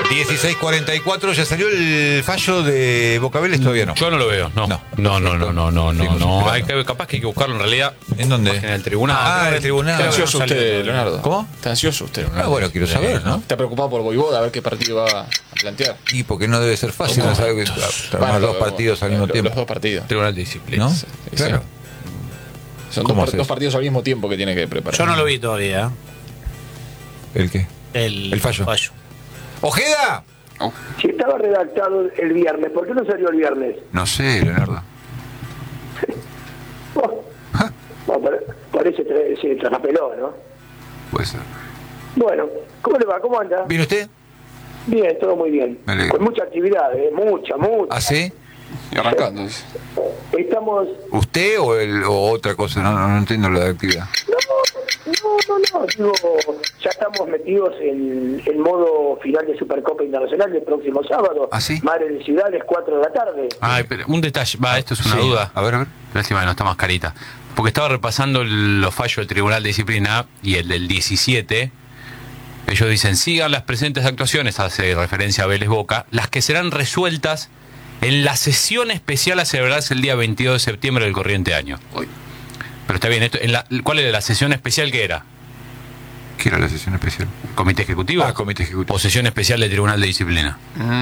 16:44, ¿ya salió el fallo de Boca Vélez? Todavía no. Yo no lo veo, no. No. Capaz que hay que buscarlo en realidad. ¿En dónde? En el tribunal. En el tribunal. Está ansioso usted, Leonardo. ¿Cómo? Está ansioso usted, Leonardo. Bueno, quiero saber, ¿no? Está preocupado por Voivoda, a ver qué partido va a plantear. Y porque no debe ser fácil, no sabe que los dos partidos al mismo tiempo. Los dos partidos. Tribunal de disciplina. ¿No? Sí. Claro. Son ¿Cómo dos partidos al mismo tiempo que tiene que preparar. Yo no lo vi todavía. ¿El qué? El fallo. ¡Ojeda! Si estaba redactado el viernes, ¿por qué no salió el viernes? No sé, Leonardo. Parece se trasapeló, ¿no? Puede ser. Bueno, ¿cómo le va? ¿Cómo anda? ¿Viene usted? Bien, todo muy bien. Me alegro. Con mucha actividad, mucha. ¿Ah, sí? Y arrancando. Estamos... ¿Usted o otra cosa? No entiendo la actividad. No, digo, ya estamos metidos en el modo final de Supercopa Internacional del próximo sábado. ¿Ah, sí? Madre de Ciudades, 4 de la tarde. Ay, pero un detalle, esto es una Sí. duda. A ver. Lástima que no está más carita. Porque estaba repasando los fallos del Tribunal de Disciplina y el del 17. Ellos dicen, sigan las presentes actuaciones, hace referencia a Vélez Boca, las que serán resueltas en la sesión especial a celebrarse el día 22 de septiembre del corriente año. Pero está bien, ¿cuál era la sesión especial que era? ¿Qué era la sesión especial? ¿Comité ejecutivo? Comité ejecutivo. ¿O sesión especial del Tribunal de Disciplina?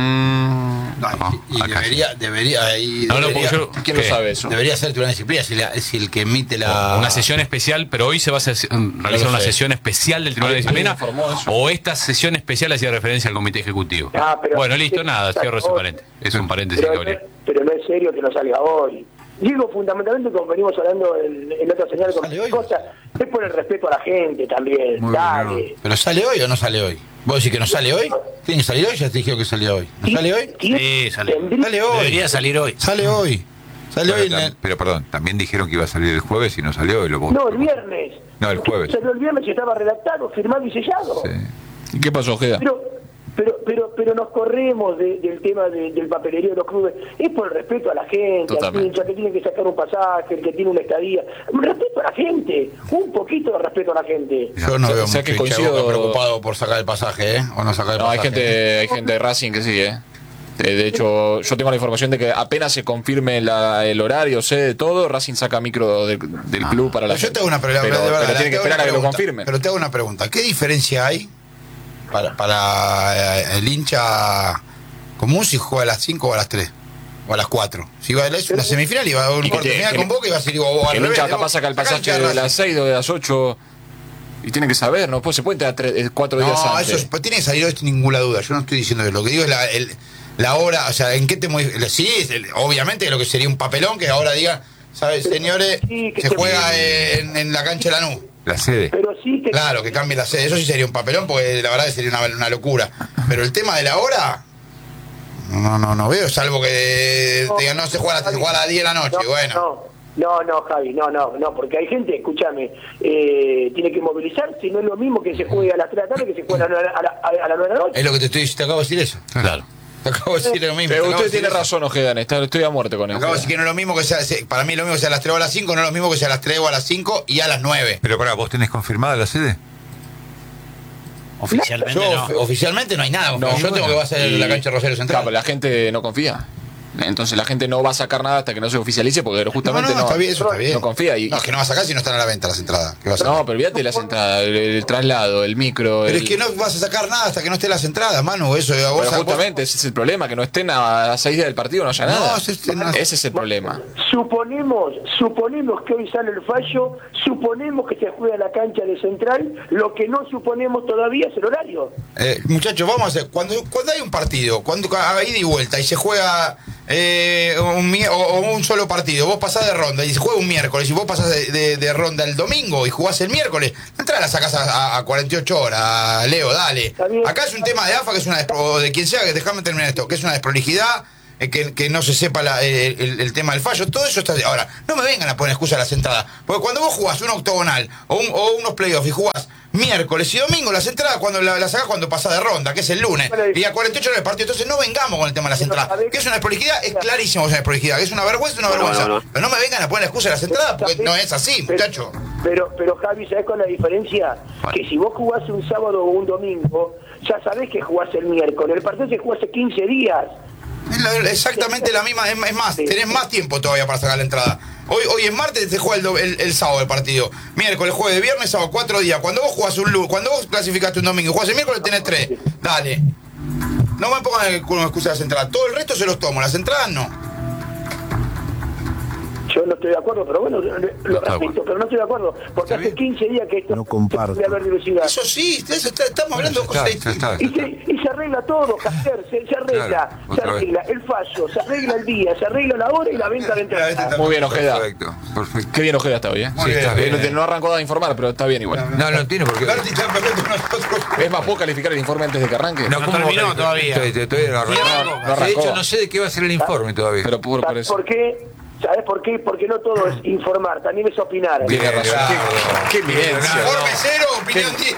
Y acá debería. ¿Quién lo sabe eso? Debería ser el Tribunal de Disciplina si el que emite la. Una sesión especial, pero hoy se va a realizar una sesión especial del Tribunal de Disciplina. ¿O esta sesión especial hacía referencia al Comité Ejecutivo? Bueno, listo, nada, cierro ese paréntesis. Es un paréntesis que habría. Pero no es serio que no salga hoy. Digo, fundamentalmente, como venimos hablando en otra señal con Costa, es por el respeto a la gente también. Dale. ¿Pero sale hoy o no sale hoy? ¿Vos decís que no sale hoy? ¿Tiene que salir hoy? Ya te dije que salía hoy. ¿No sale hoy? Sí, sale. Sale hoy. Debería salir hoy. Sale hoy. Sale hoy. Pero perdón, también dijeron que iba a salir el jueves y no salió. No, el viernes. No, el jueves. Salió el viernes y estaba redactado, firmado y sellado. Sí. ¿Y qué pasó, Ojeda? Pero nos corremos del tema del papelerío de los clubes. Es por el respeto a la gente, al hincha que tiene que sacar un pasaje, el que tiene una estadía. Respeto a la gente, un poquito de respeto a la gente. Yo no veo mucho que hincha coincido- Boca preocupado por sacar el pasaje, o no sacar el No, pasaje. hay gente de Racing que sí, De hecho, yo tengo la información de que apenas se confirme el horario, de todo, Racing saca micro del club para la Yo te hago una pregunta, pero de verdad, tiene que te hago esperar una a que lo pregunta, confirmen. Pero te hago una pregunta, ¿qué diferencia hay para el hincha común si juega a las 5 o a las 3? O a las 4. Si va a la semifinal y va a un Y cuarto que- final que- con Boca y va a ser igual. El hincha capaz saca el pasaje de las 6 o de las 8 y tiene que saber, no pues se puede tener 4 días No, antes. eso tiene que salir hoy sin ninguna duda. Yo no estoy diciendo eso. Lo que digo es la hora, o sea, ¿en qué te modifica? Sí, obviamente lo que sería un papelón que ahora diga, ¿sabes, señores? Sí, que se se- juega en la cancha de Lanús. La sede. Pero sí que... Claro, que cambie la sede. Eso sí sería un papelón porque la verdad que sería una locura. Pero el tema de la hora, no veo, salvo que digan, no, se juega a las 10 de la noche. Bueno. No, Javi, no, porque hay gente, escúchame, tiene que movilizarse, no es lo mismo que se juegue a las 3 de la tarde que se juegue a las 9 de la noche. Es lo que te acabo de decir eso. Claro. Te acabo de decir lo mismo. Pero te acabo de usted decir tiene eso. razón, Ojeda, estoy a muerte con Te eso. acabo de decir que no es lo mismo que sea, para mí es lo mismo que sea a las 3 o a las 5, no es lo mismo que sea a las 3 o a las 5 y a las 9. Pero pará, ¿vos tenés confirmada la sede? Oficialmente Yo no. oficialmente no hay nada. Yo tengo que va a ser la cancha de Rosario Central. Claro, la gente no confía. Entonces la gente no va a sacar nada hasta que no se oficialice porque justamente no, está bien, eso está bien. no confía. No, es que no va a sacar si no están a la venta las entradas. ¿Qué vas a No, sacar? pero olvídate de las entradas, el traslado, el micro. Pero es que no vas a sacar nada hasta que no estén las entradas, Manu. Eso, Pero justamente ese es el problema, que no estén a 6 días del partido, no haya nada. Ese es el problema. Suponemos que hoy sale el fallo, suponemos que se juega en la cancha de Central, lo que no suponemos todavía es el horario. Muchachos, vamos a hacer. Cuando hay un partido, cuando hay ida y vuelta y se juega un solo partido, vos pasás de ronda y se juega un miércoles y vos pasás de ronda el domingo y jugás el miércoles, la entrada la sacás a 48 horas, Leo, dale. Acá es un tema de AFA que es o de quien sea, que déjame terminar esto, que es una desprolijidad, que no se sepa el tema del fallo, todo eso está. Ahora, no me vengan a poner excusa a las entradas, porque cuando vos jugás un octogonal o unos playoffs y jugás miércoles y domingo, las entradas cuando la sacás cuando pasás de ronda, que es el lunes, y a 48 horas del partido, entonces no vengamos con el tema de las entradas, que es una desprolijidad, es clarísimo que es una desprolijidad, que es una vergüenza, No. pero no me vengan a poner excusa a las entradas, porque no es así, muchacho. Pero Javi, ¿sabes cuál es la diferencia? Que si vos jugás un sábado o un domingo, ya sabés que jugás el miércoles. El partido se jugó hace 15 días. Exactamente la misma, es más, tenés más tiempo todavía para sacar la entrada. Hoy es martes, se juega el sábado el partido. Miércoles, jueves, viernes, sábado, 4 días. Cuando vos jugás un lunes, cuando vos clasificaste un domingo, jugás el miércoles, tenés 3. Dale. No me pongan con excusa las entradas. Todo el resto se los tomo, las entradas no. Yo no estoy de acuerdo, pero bueno, lo repito, pero no estoy de acuerdo, porque hace 15 días que esto No comparto. puede haber diversidad. Eso sí, estamos hablando de cosas distintas. Y se arregla todo, Javier, se arregla, Claro, se arregla el fallo, se arregla el día, se arregla la hora y la venta de entradas. Muy bien, Ojeda. Perfecto. Qué bien Ojeda está hoy, ¿eh? Sí, está bien. No arrancó a informar, pero está bien igual. No tiene por qué. Berti está perfecto con nosotros. Es más, ¿puedo calificar el informe antes de que arranque? No terminó todavía. Todavía no arrancó. No arrancó. De hecho, no sé de qué va a ser el informe todavía. Pero por ¿Sabes eso. por qué? ¿Sabes por qué? Porque no todo es informar, también es opinar. Tiene razón. Claro. Qué eminencia. Informe 0, opinión 10.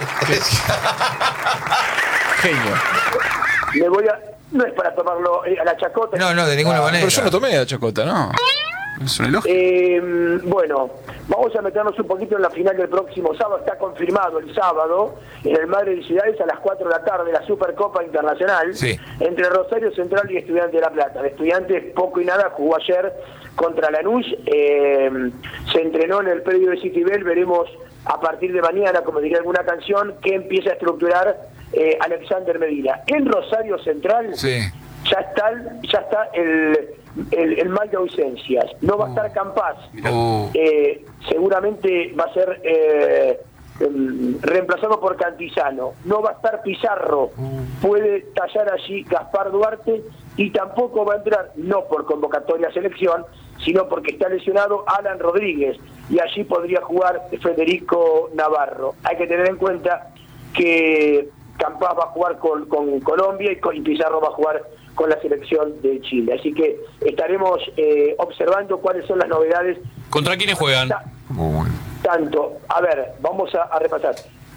Genio. Me voy a... No es para tomarlo a la chacota. No, de ninguna manera. Pero yo no tomé la chocota, ¿no? Es un elogio. Bueno, vamos a meternos un poquito en la final del próximo sábado. Está confirmado el sábado en el Madre de Ciudades a las 4 de la tarde la Supercopa Internacional entre Rosario Central y Estudiantes de La Plata. El Estudiantes poco y nada jugó ayer contra Lanús. Se entrenó en el predio de Citibel. Veremos a partir de mañana, como diría alguna canción, que empieza a estructurar Alexander Medina. En Rosario Central ya está el mal de ausencias. No va a estar Campás. Seguramente va a ser reemplazado por Cantizano. No va a estar Pizarro. Puede tallar allí Gaspar Duarte. Y tampoco va a entrar, no por convocatoria a selección, sino porque está lesionado Alan Rodríguez. Y allí podría jugar Federico Navarro. Hay que tener en cuenta que Campás va a jugar con Colombia y Pizarro va a jugar con la selección de Chile. Así que estaremos observando cuáles son las novedades. ¿Contra quiénes juegan? Tanto, a ver, vamos a repasar.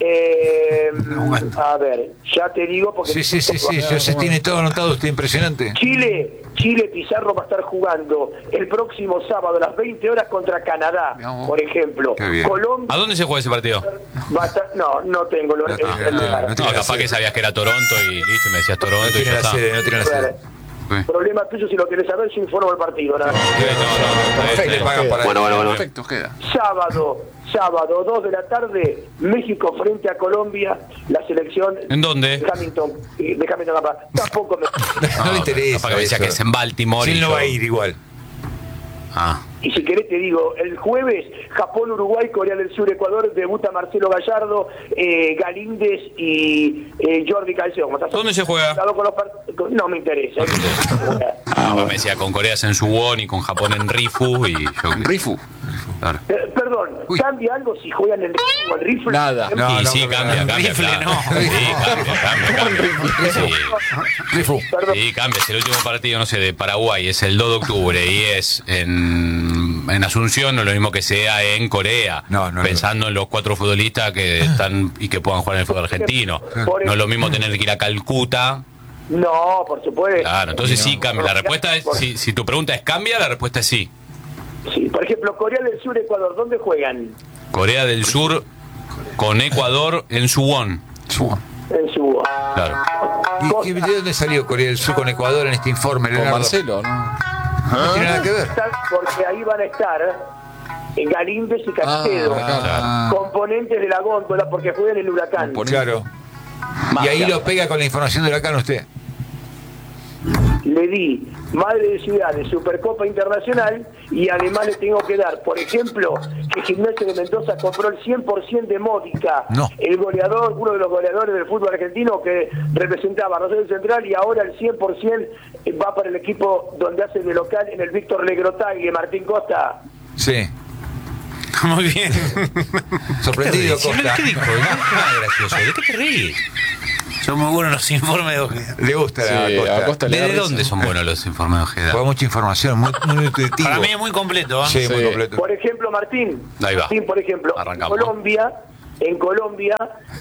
A ver, ya te digo porque... Sí, ya se tiene todo anotado, usted impresionante. Chile, Pizarro va a estar jugando el próximo sábado a las 20 horas contra Canadá, por ejemplo. Colombia... ¿A dónde se juega ese partido? Va a estar, no tengo el lugar. No, capaz que sabías que era Toronto y listo, me decías Toronto y ya está. No tiene la sede. Problema tuyo, si lo querés saber, yo informo el partido. ¿No? Le pagan para Bueno. Perfecto, queda. Sábado, 2 de la tarde, México frente a Colombia, la selección... ¿En dónde? De Hamilton, capaz. Tampoco me... No le interesa. Capaz que me decía que es en Baltimore. Sí, él no va a ir igual. Y si querés te digo, el jueves, Japón, Uruguay, Corea del Sur, Ecuador, debuta Marcelo Gallardo, Galíndez y Jordi Calzón. ¿Dónde se juega? No me interesa. Me decía con Corea en Suwon y con Japón en Rifu y yo... Rifu. Claro. Perdón, ¿cambia algo si juegan en Rifu o en Rifle? Nada. Y sí, cambia. Rifle, claro. no. Sí, cambia. Rifu. Sí, cambia. Si el último partido, no sé, de Paraguay es el 2 de octubre y es en Asunción, no es lo mismo que sea en Corea. Pensando en los 4 futbolistas que están y que puedan jugar en el fútbol argentino. No es lo mismo tener que ir a Calcuta. No, por supuesto. Claro, entonces sí cambia. La respuesta es, si tu pregunta es cambia, la respuesta es sí. Sí, por ejemplo, Corea del Sur, Ecuador, ¿dónde juegan? Corea del Sur con Ecuador en Suwon. En Suwon. Claro. ¿Y de dónde salió Corea del Sur con Ecuador en este informe, Con Leonardo? Marcelo, ¿no? No tiene nada que ver. Porque ahí van a estar Galíndez y Caicedo, componentes de la góndola, porque juegan el Huracán. Claro. Y ahí lo pega con la información del Huracán usted. Le di Madre de Ciudades, Supercopa Internacional, y además le tengo que dar, por ejemplo, que Gimnasia de Mendoza compró el 100% de Módica, el goleador, uno de los goleadores del fútbol argentino que representaba a Rosario Central, y ahora el 100% va para el equipo donde hace de local en el Víctor Legrotagui, Martín Costa. Sí. Muy bien. Sorprendido, Costa. ¿Qué dijo? Nada gracioso. ¿De qué te ríes? Son muy buenos los informes de Ojeda. Le gusta a Costa. ¿De dónde son buenos los informes de Ojeda? Juega mucha información, muy intuitivo. Para mí es muy completo. Sí, muy completo. Por ejemplo, Martín. Ahí va. Martín, por ejemplo, Arrancamos. En Colombia,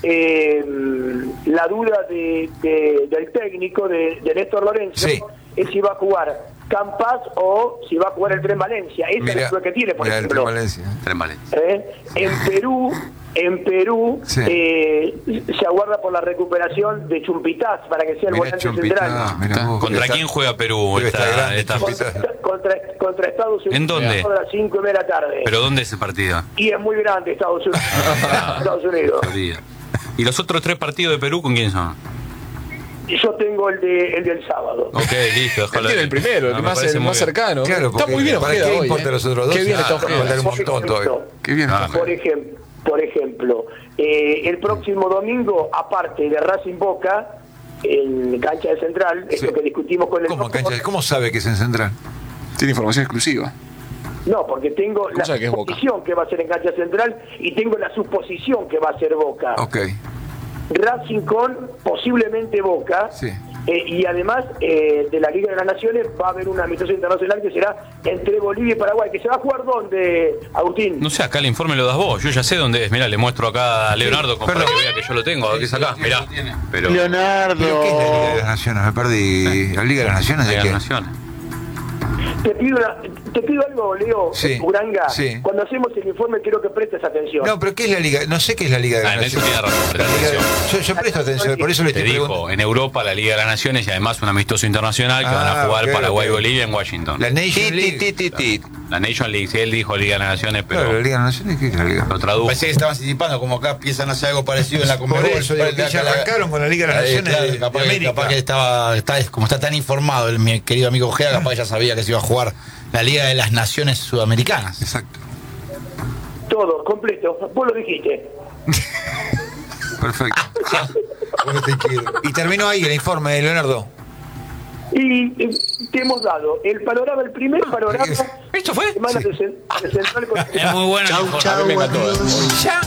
la duda del técnico, de Néstor Lorenzo, es si va a jugar Campás o si va a jugar el Tren Valencia. Esa es la duda que tiene, por ejemplo. El Tren Valencia. En Perú, En Perú Sí. se aguarda por la recuperación de Chumpitaz para que sea el Mirá, volante Chumpitá, central. mirá vos, ¿Contra está- quién juega Perú debe estar grande, esta Chumpitá. Contra Estados Unidos. ¿En dónde? A las 5:30 de la tarde. ¿Pero dónde es el partido? Y es muy grande Estados Unidos. Estados Unidos. ¿Y los otros 3 partidos de Perú con quién son? Y yo tengo el del sábado. Ok, listo, déjalo Tiene ahí. el primero, No, el me más, parece el muy más bien. cercano. Claro, Está porque muy bien ¿para Ojeda qué hoy. importa los otros dos? Qué bien está Falta Ojeda. un montón todavía. Qué bien está Ojeda. Por ejemplo, el próximo domingo, aparte de Racing Boca, en cancha de Central, esto que discutimos con el ¿Cómo, doctor, cancha? ¿Cómo sabe que es en Central? Tiene información exclusiva. no, porque tengo la sabe que es Boca? suposición que va a ser en cancha central y tengo la suposición que va a ser Boca. Ok. Racing con posiblemente Boca. Sí. Y además de la Liga de las Naciones va a haber una amistosa internacional que será entre Bolivia y Paraguay, que se va a jugar ¿dónde, Agustín? No sé, acá el informe lo das vos, yo ya sé dónde es. Mirá, le muestro acá a Leonardo para perdón. que vea que yo lo tengo. Aquí es acá, mirá. Pero ¿Pero qué es la Liga de las Naciones? Me perdí. ¿La Liga de las Naciones de Liga qué? de Naciones. Te pido algo, Leo, Sí, Uranga. sí. Cuando hacemos el informe quiero que prestes atención. No, pero ¿qué es la Liga? No sé qué es la Liga de las En eso Naciones. tiene razón, La presta Liga de- atención. yo presto atención, por eso le Te estoy dijo, preguntando. en Europa la Liga de las Naciones y además un amistoso internacional que van a jugar ok, Paraguay y ok. Bolivia en Washington. La Nation League. La Nation League, sí, él dijo Liga de las Naciones, pero Claro, la Liga de las Naciones, ¿qué es la Liga? lo tradujo. Parece que estaban anticipando, como acá empiezan a hacer algo parecido en la Conmebol. Por eso, digo, que ya arrancaron con la Liga de las Naciones Claro, de capaz, América. capaz que como está tan informado mi querido amigo Ojeda, capaz que ya sabía que se iba a jugar la Liga de las Naciones Sudamericanas. Exacto. Todo, completo. Vos lo dijiste. Perfecto. Bueno, te quiero. Y terminó ahí el informe de Leonardo. Y te hemos dado el panorama, el primer panorama. ¿Esto fue? Semana Sí. de Central con- Es muy bueno. el informe. A mí me encantó. ¡Ya!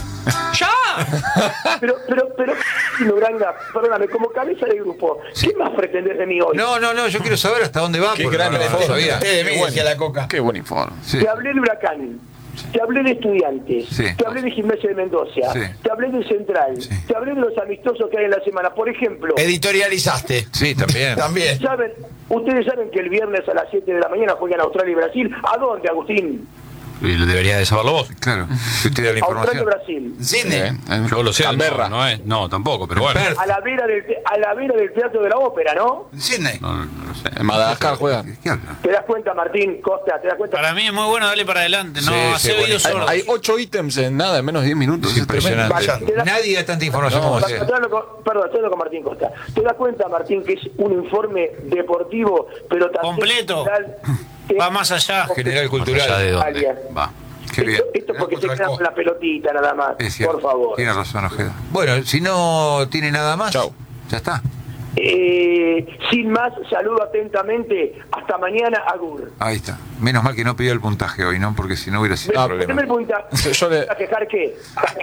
Pero, Uranga, perdóname, como cabeza de grupo, ¿qué más pretendés de mí hoy? No, yo quiero saber hasta dónde va. Qué porque gran no informe. sabía. Ustedes de mí, decía la Coca. Qué buen informe. Sí. Te hablé de Huracán, te hablé de Estudiantes, Sí. te hablé de Gimnasia de Mendoza, Sí. te hablé de Central, Sí. te hablé de los amistosos que hay en la semana. Por ejemplo, Editorializaste. Sí, también. También. ustedes saben que el viernes a las 7 de la mañana juegan Australia y Brasil. ¿A dónde, Agustín? Y debería de saberlo vos. Claro. Si usted da la Australia y información. Brasil. Sydney. Yo lo sé, Canberra. no, tampoco, pero bueno. A la vera del Teatro de la Ópera, ¿no? Sydney. No lo sé. En Madagascar juegan. ¿Qué habla? ¿Te das cuenta, Martín Costa? ¿Te das cuenta? Para mí es muy bueno darle para adelante. No, Sí, hace sí, oídos buenísimo. sordos. Hay 8 ítems en nada, en menos de 10 minutos. Es impresionante. Vayan. Nadie da tanta información como usted. Estoy hablando con Martín Costa. ¿Te das cuenta, Martín, que es un informe deportivo, pero también Completo. cultural, que- Va más allá. General Más allá de cultural. dónde. Alias. Va. Qué bien. Esto porque se queda con la pelotita nada más. Es cierto. Por favor. Tiene razón, Ojeda. Bueno, si no tiene nada más, Chau. ya está. Sin más, saludo atentamente. Hasta mañana, Agur. Ahí está. Menos mal que no pidió el puntaje hoy, ¿no? Porque si no hubiera sido un problema. Primer punta. Yo le- ¿A quejar qué?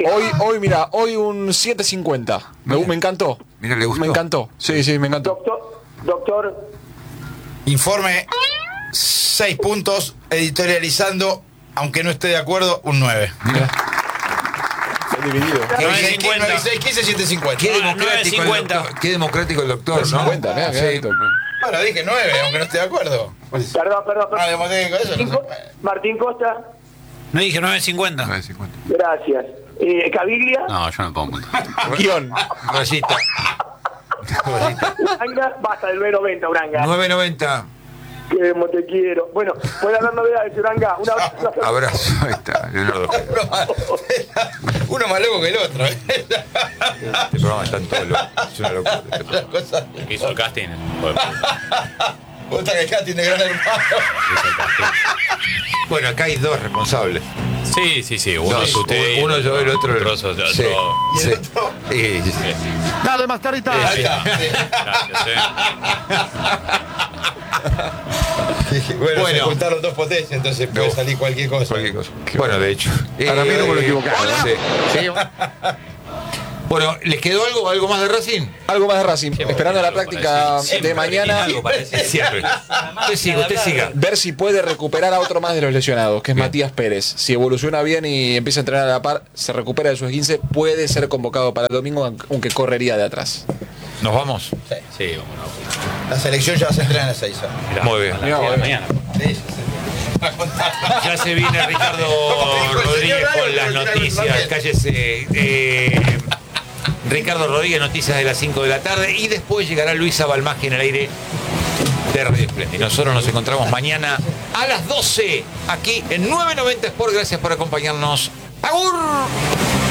Hoy un 7.50. Me encantó. Mira, ¿le gustó? Me encantó. Sí, me encantó. Doctor, Informe 6 puntos, editorializando, aunque no esté de acuerdo, un 9. Mira. Dividido. 9.50. 15, 7.50. Qué Ah, democrático el 9.50. doctor. Qué democrático el doctor, ¿no? 50, mira, Sí. Bueno, dije 9, aunque no esté de acuerdo. perdón. Ah, digamos que con eso no se puede. Martín Costa, No dije 9.50. 9.50. gracias. Caviglia, No, yo no pongo puntaje. Guión. Rayita. Rayita. Uranga, basta del 9.90, Uranga. 9.90. Que te quiero. Bueno, puede haber novedades, Uranga. Un abrazo. Abrazo. Ahí está, Leonardo. Uno más loco que el otro. Este programa está en todo lo. Es una locura. este programa. Cosa. Que hizo el casting. Gusta que el casting de Gran Hermano. Bueno, acá hay dos responsables. Sí. Uno Dos. es usted. y Uno yo, el otro. otro sos- otro- Sí. Sí. Sí. Dale, Mascarita. Ahí está. Gracias, Bueno, Bueno. se juntaron dos potencias, entonces puede salir cualquier cosa. Cualquier cosa. Bueno, de hecho. Para mí no me lo equivocaba. Sí. Bueno, ¿les quedó algo más de Racing? Algo más de Racing. Esperando la práctica de mañana. Algo parece. Siempre. Usted siga. Ver si puede recuperar a otro más de los lesionados, que es Bien. Matías Pérez. Si evoluciona bien y empieza a entrenar a la par, se recupera de sus 15, puede ser convocado para el domingo, aunque correría de atrás. ¿Nos vamos? Sí, vámonos. La selección ya va a entrar en la 6. Mirá, Muy bien. a las 10 de la mañana. Sí, sí, sí. Ya se viene Ricardo Rodríguez con las noticias. Cállese. Ricardo Rodríguez, noticias de las 5 de la tarde. Y después llegará Luisa Balmaje en el aire de Radio Splendid. Nosotros nos encontramos mañana a las 12 aquí en 990 Sport. Gracias por acompañarnos. ¡Agur!